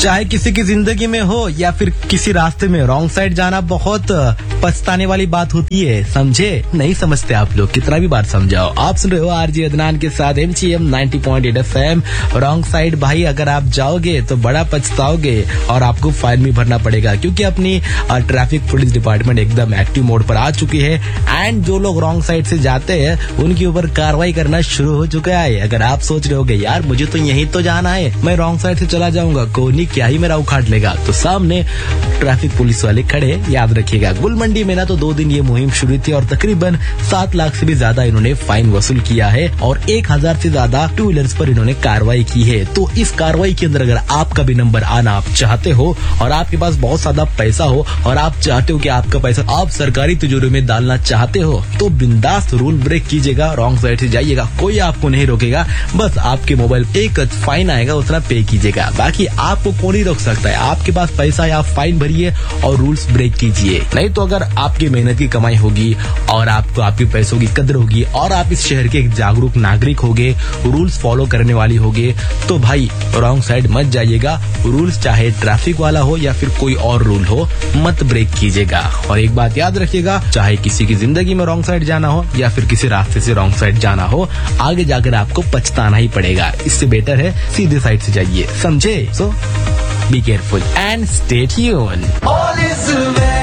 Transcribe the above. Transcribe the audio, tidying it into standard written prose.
चाहे किसी की जिंदगी में हो या फिर किसी रास्ते में रॉन्ग साइड जाना बहुत पछताने वाली बात होती है, समझे? नहीं समझते आप लोग, कितना भी बार समझाओ। आप सुन रहे हो आरजे अदनान के साथ MCM 90.8 FM। रॉन्ग साइड भाई अगर आप जाओगे तो बड़ा पछताओगे और आपको फाइन भी भरना पड़ेगा, क्योंकि अपनी ट्रैफिक पुलिस डिपार्टमेंट एकदम एक्टिव मोड पर आ चुकी है एंड जो लोग रॉन्ग साइड से जाते हैं उनके ऊपर कार्रवाई करना शुरू हो चुका है। अगर आप सोच रहे होगे यार मुझे तो यहीं तो जाना है, मैं रॉन्ग साइड से चला जाऊंगा, कोई क्या ही मेरा उखाड़ लेगा, तो सामने ट्रैफिक पुलिस वाले खड़े, याद रखिएगा। गुलमंडी में ना तो 2 दिन ये मुहिम शुरू थी और तकरीबन 7 लाख से भी ज्यादा इन्होंने फाइन वसूल किया है और 1000 से ज्यादा 2 व्हीलर्स पर इन्होंने कार्रवाई की है। तो इस कार्रवाई के अंदर अगर आपका भी नंबर आना आप चाहते हो और आपके पास बहुत ज्यादा पैसा हो और आप चाहते हो कि आपका पैसा आप सरकारी तिजोरी में डालना चाहते हो, तो बिंदास रूल ब्रेक कीजिएगा, रॉन्ग साइड से जाइएगा, कोई आपको नहीं रोकेगा। बस आपके मोबाइल पे एक फाइन आएगा, उतना पे कीजिएगा, बाकी आपको कौन ही रोक सकता है। आपके पास पैसा है, आप फाइन भरिए और रूल्स ब्रेक कीजिए। नहीं तो अगर आपकी मेहनत की कमाई होगी और आपको आपके पैसों की कदर होगी और आप इस शहर के एक जागरूक नागरिक होगे, रूल्स फॉलो करने वाली होगे, तो भाई रॉन्ग साइड मत जाइएगा। रूल्स चाहे ट्रैफिक वाला हो या फिर कोई और रूल हो, मत ब्रेक कीजिएगा। और एक बात याद रखिएगा, चाहे किसी की जिंदगी में रॉन्ग साइड जाना हो या फिर किसी रास्ते से रॉन्ग साइड जाना हो, आगे जाकर आपको पछताना ही पड़ेगा। इससे बेटर है सीधे साइड से जाइए, समझे? सो be careful and stay tuned.